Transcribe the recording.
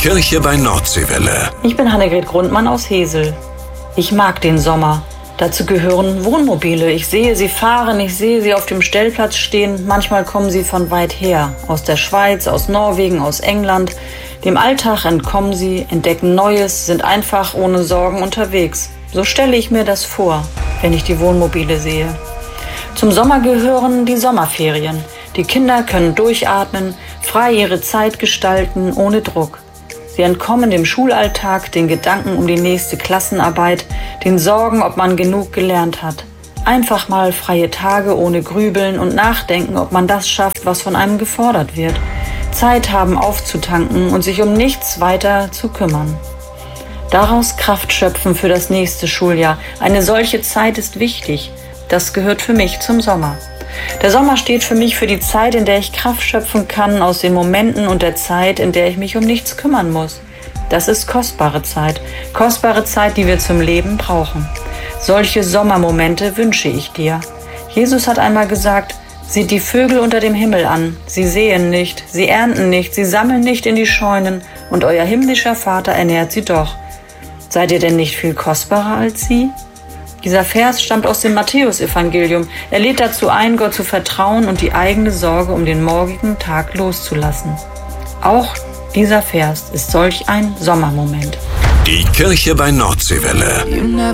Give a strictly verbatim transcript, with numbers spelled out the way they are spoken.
Kirche bei Nordseewelle. Ich bin Hannegret Grundmann aus Hesel. Ich mag den Sommer. Dazu gehören Wohnmobile. Ich sehe sie fahren, ich sehe sie auf dem Stellplatz stehen. Manchmal kommen sie von weit her, aus der Schweiz, aus Norwegen, aus England. Dem Alltag entkommen sie, entdecken Neues, sind einfach ohne Sorgen unterwegs. So stelle ich mir das vor, wenn ich die Wohnmobile sehe. Zum Sommer gehören die Sommerferien. Die Kinder können durchatmen, frei ihre Zeit gestalten, ohne Druck. Sie entkommen dem Schulalltag, den Gedanken um die nächste Klassenarbeit, den Sorgen, ob man genug gelernt hat. Einfach mal freie Tage ohne Grübeln und Nachdenken, ob man das schafft, was von einem gefordert wird. Zeit haben aufzutanken und sich um nichts weiter zu kümmern. Daraus Kraft schöpfen für das nächste Schuljahr. Eine solche Zeit ist wichtig. Das gehört für mich zum Sommer. Der Sommer steht für mich für die Zeit, in der ich Kraft schöpfen kann aus den Momenten und der Zeit, in der ich mich um nichts kümmern muss. Das ist kostbare Zeit, kostbare Zeit, die wir zum Leben brauchen. Solche Sommermomente wünsche ich dir. Jesus hat einmal gesagt, seht die Vögel unter dem Himmel an. Sie säen nicht, sie ernten nicht, sie sammeln nicht in die Scheunen und euer himmlischer Vater ernährt sie doch. Seid ihr denn nicht viel kostbarer als sie? Dieser Vers stammt aus dem Matthäusevangelium. Er lädt dazu ein, Gott zu vertrauen und die eigene Sorge um den morgigen Tag loszulassen. Auch dieser Vers ist solch ein Sommermoment. Die Kirche bei Nordseewelle.